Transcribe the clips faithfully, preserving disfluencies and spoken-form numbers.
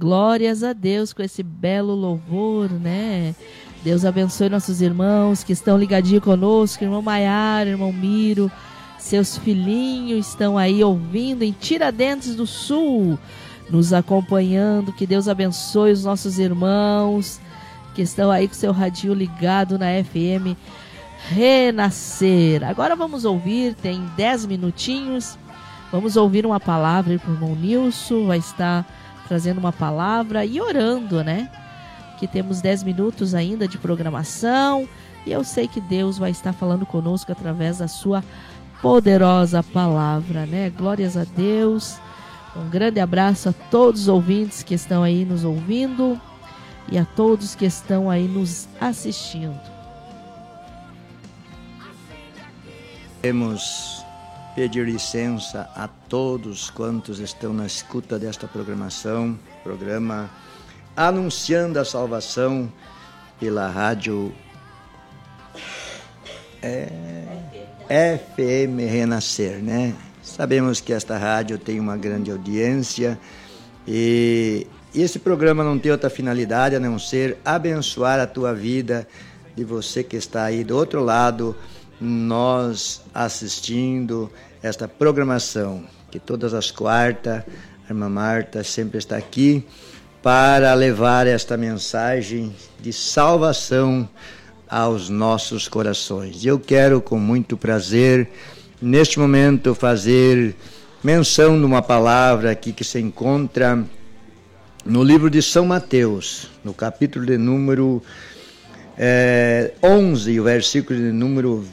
Glórias a Deus com esse belo louvor, né? Deus abençoe nossos irmãos que estão ligadinhos conosco, irmão Maiara, irmão Miro, seus filhinhos estão aí ouvindo em Tiradentes do Sul, nos acompanhando. Que Deus abençoe os nossos irmãos que estão aí com seu radinho ligado na F M Renascer. Agora vamos ouvir, tem dez minutinhos, vamos ouvir uma palavra para o irmão Nilson, vai estar trazendo uma palavra e orando, né? Que temos dez minutos ainda de programação e eu sei que Deus vai estar falando conosco através da sua poderosa palavra, né? Glórias a Deus. Um grande abraço a todos os ouvintes que estão aí nos ouvindo e a todos que estão aí nos assistindo. Queremos pedir licença a todos quantos estão na escuta desta programação, programa Anunciando a Salvação pela rádio é, F M Renascer, né? Sabemos que esta rádio tem uma grande audiência e esse programa não tem outra finalidade a não ser abençoar a tua vida, de você que está aí do outro lado, nós assistindo esta programação, que todas as quartas, a irmã Marta sempre está aqui para levar esta mensagem de salvação aos nossos corações. E eu quero com muito prazer, neste momento, fazer menção de uma palavra aqui que se encontra no livro de São Mateus, no capítulo de número é, onze, o versículo de número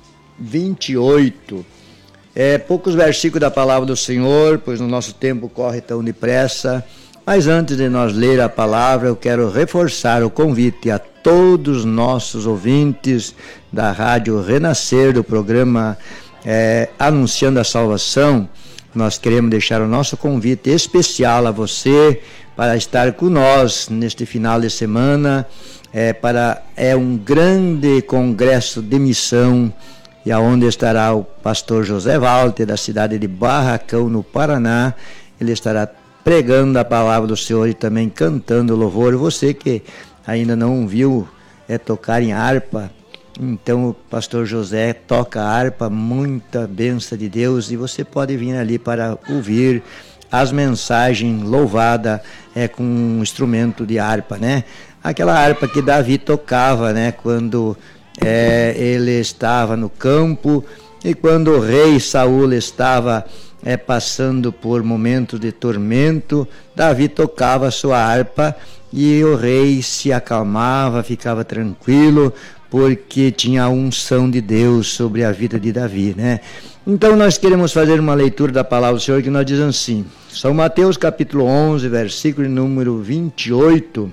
vinte e oito. É, poucos versículos da palavra do Senhor, pois no nosso tempo corre tão depressa. Mas antes de nós ler a palavra, eu quero reforçar o convite a todos os nossos ouvintes da Rádio Renascer, do programa é, Anunciando a Salvação. Nós queremos deixar o nosso convite especial a você para estar com nós neste final de semana. É, para, é um grande congresso de missão, e aonde estará o pastor José Walter, da cidade de Barracão, no Paraná. Ele estará pregando a palavra do Senhor e também cantando louvor. Você que ainda não viu é, tocar em harpa, então o pastor José toca a harpa, muita bênção de Deus, e você pode vir ali para ouvir as mensagens louvadas é, com um instrumento de harpa, né? Aquela harpa que Davi tocava, né? Quando é, ele estava no campo e quando o rei Saul estava é, passando por momentos de tormento, Davi tocava a sua harpa e o rei se acalmava, ficava tranquilo, porque tinha a unção de Deus sobre a vida de Davi, né? Então nós queremos fazer uma leitura da palavra do Senhor que nós diz assim, São Mateus capítulo onze, versículo número vinte e oito,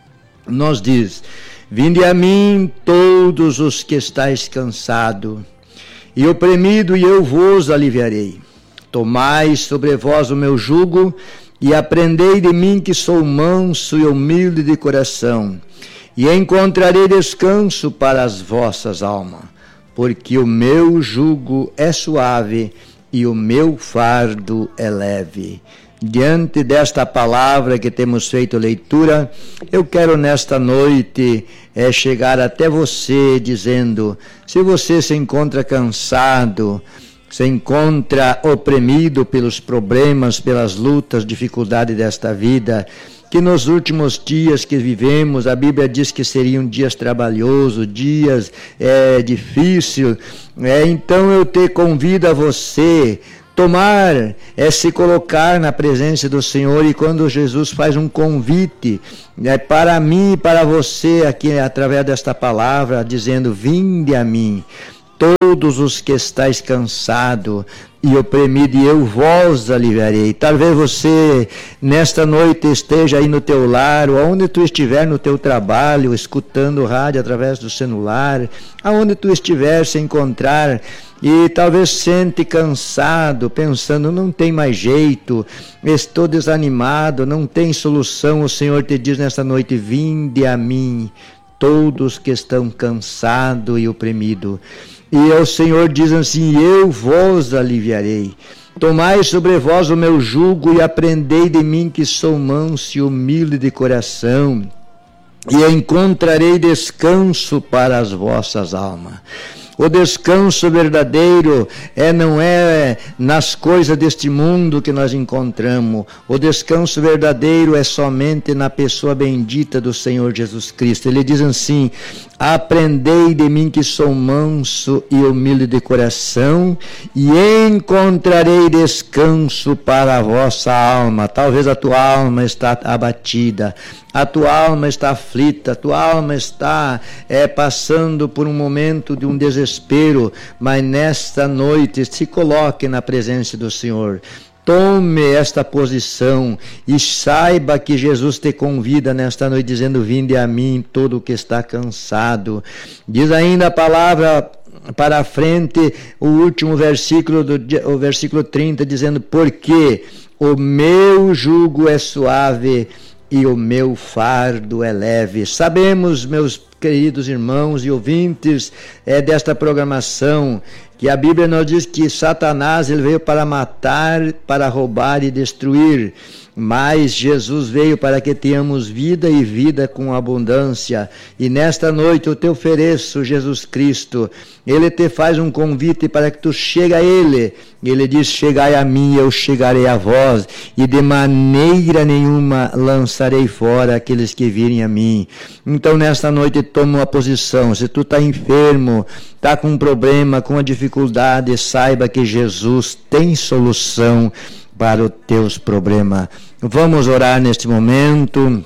nos diz: Vinde a mim todos os que estáis cansados e oprimido, e eu vos aliviarei. Tomai sobre vós o meu jugo e aprendei de mim, que sou manso e humilde de coração, e encontrarei descanso para as vossas almas, porque o meu jugo é suave e o meu fardo é leve. Diante desta palavra que temos feito leitura, eu quero nesta noite é, chegar até você dizendo, se você se encontra cansado, se encontra oprimido pelos problemas, pelas lutas, dificuldades desta vida, que nos últimos dias que vivemos, a Bíblia diz que seriam dias trabalhosos, dias é, difíceis, é, então eu te convido a você tomar, é se colocar na presença do Senhor, e quando Jesus faz um convite é, para mim e para você aqui através desta palavra, dizendo, vinde a mim, todos os que estáis cansados e oprimido, e eu vos aliviarei. Talvez você nesta noite esteja aí no teu lar, ou onde tu estiver no teu trabalho, escutando o rádio através do celular, aonde tu estiver se encontrar, e talvez sente cansado, pensando, não tem mais jeito, estou desanimado, não tem solução. O Senhor te diz nesta noite, vinde a mim, todos que estão cansados e oprimidos. E o Senhor diz assim, eu vos aliviarei. Tomai sobre vós o meu jugo e aprendei de mim, que sou manso e humilde de coração, e encontrarei descanso para as vossas almas. O descanso verdadeiro é, não é nas coisas deste mundo que nós encontramos. O descanso verdadeiro é somente na pessoa bendita do Senhor Jesus Cristo. Ele diz assim: aprendei de mim, que sou manso e humilde de coração, e encontrarei descanso para a vossa alma. Talvez a tua alma está abatida, a tua alma está aflita, a tua alma está é, passando por um momento de um desespero, mas nesta noite se coloque na presença do Senhor. Tome esta posição e saiba que Jesus te convida nesta noite, dizendo: vinde a mim todo o que está cansado. Diz ainda a palavra para a frente, o último versículo, do, o versículo trinta, dizendo: porque o meu jugo é suave e o meu fardo é leve. Sabemos, meus queridos irmãos e ouvintes é, desta programação, que a Bíblia nos diz que Satanás ele veio para matar, para roubar e destruir, mas Jesus veio para que tenhamos vida e vida com abundância. E nesta noite eu te ofereço Jesus Cristo. Ele te faz um convite para que tu chegue a Ele. Ele diz: chegai a mim, eu chegarei a vós, e de maneira nenhuma lançarei fora aqueles que virem a mim. Então nesta noite toma uma posição. Se tu está enfermo, está com um problema, com uma dificuldade, saiba que Jesus tem solução para os teus problemas. Vamos orar neste momento.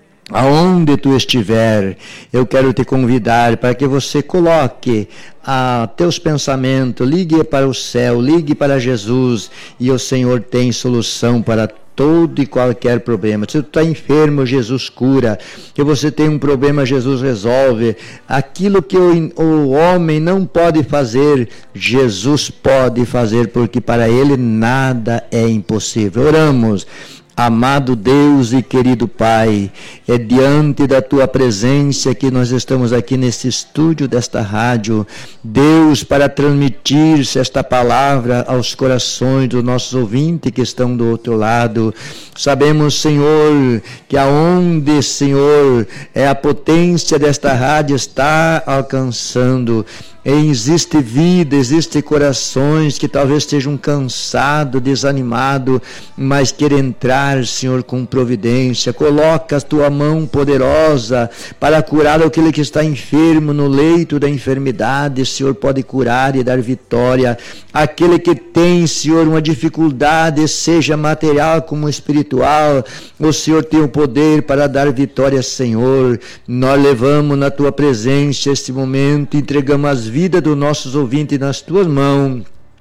Aonde tu estiver, eu quero te convidar para que você coloque ah, teus pensamentos, ligue para o céu, ligue para Jesus, e o Senhor tem solução para todo e qualquer problema. Se tu está enfermo, Jesus cura. Se você tem um problema, Jesus resolve. Aquilo que o, o homem não pode fazer, Jesus pode fazer, porque para Ele nada é impossível. Oramos. Amado Deus e querido Pai, é diante da Tua presença que nós estamos aqui nesse estúdio desta rádio, Deus, para transmitir esta palavra aos corações dos nossos ouvintes que estão do outro lado. Sabemos, Senhor, que aonde, Senhor, é a potência desta rádio está alcançando, existe vida, existe corações que talvez estejam cansados, desanimados, mas querem entrar, Senhor, com providência. Coloca a Tua mão poderosa para curar aquele que está enfermo no leito da enfermidade. Senhor, pode curar e dar vitória. Aquele que tem, Senhor, uma dificuldade, seja material como espiritual, o Senhor tem o poder para dar vitória, Senhor. Nós levamos na Tua presença este momento, entregamos as vidas vida dos nossos ouvintes nas Tuas mãos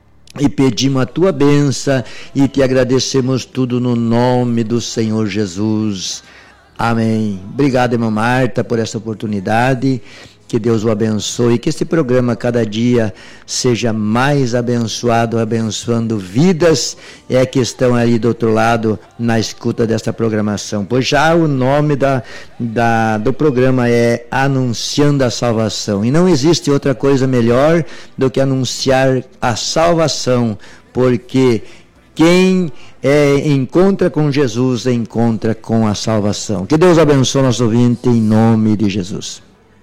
e pedimos a Tua bênção e te agradecemos tudo no nome do Senhor Jesus. Amém. Obrigado, irmã Marta, por essa oportunidade. Que Deus o abençoe, que este programa cada dia seja mais abençoado, abençoando vidas, é que estão aí do outro lado na escuta desta programação. Pois já o nome da, da, do programa é Anunciando a Salvação, e não existe outra coisa melhor do que anunciar a salvação, porque quem é, encontra com Jesus, encontra com a salvação. Que Deus abençoe nosso ouvinte em nome de Jesus.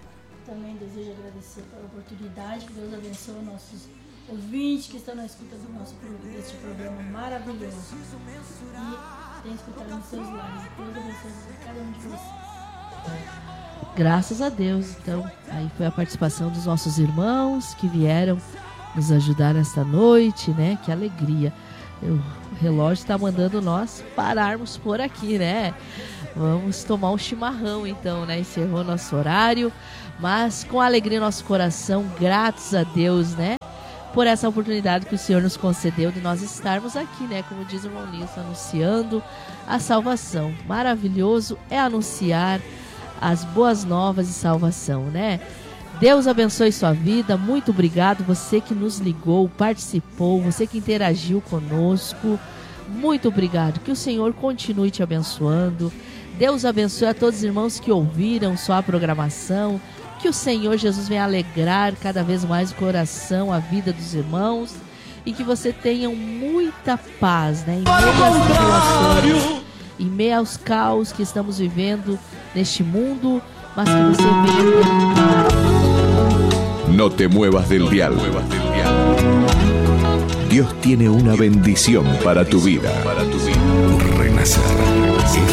Que estão na escuta do nosso deste programa maravilhoso e tem escutado nos seus lares. Deus abençoe cada um de vocês. Graças a Deus. Então, aí foi a participação dos nossos irmãos que vieram nos ajudar esta noite, né? Que alegria. O relógio está mandando nós pararmos por aqui, né? Vamos tomar um chimarrão, então, né? Encerrou nosso horário, mas com alegria no nosso coração, gratos a Deus, né? Por essa oportunidade que o Senhor nos concedeu de nós estarmos aqui, né? Como diz o irmão Nilson, anunciando a salvação. Maravilhoso é anunciar as boas novas de salvação, né? Deus abençoe sua vida. Muito obrigado você que nos ligou, participou, você que interagiu conosco. Muito obrigado. Que o Senhor continue te abençoando. Deus abençoe a todos os irmãos que ouviram só a programação. Que o Senhor Jesus venha alegrar cada vez mais o coração, a vida dos irmãos. e que você tenha muita paz, né? Em meio às tribulações, em meio aos caos que estamos vivendo neste mundo, mas que você venha ter paz. No te muevas del dial. Dios tiene una bendición para tu vida. Renacer.